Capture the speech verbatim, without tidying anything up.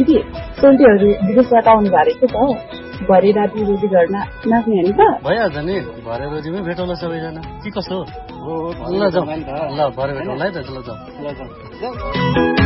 कि सोल्टीहरू विदेशबाट आउनु भएको रहेछ त भरे राति रोटी घर नाच्ने होइन त भइहाल्छ नि भरे रोटीमै भेटौँला सबैजना के कसो ल जाउँ ल भरे भेटौँला है त ल जाउँ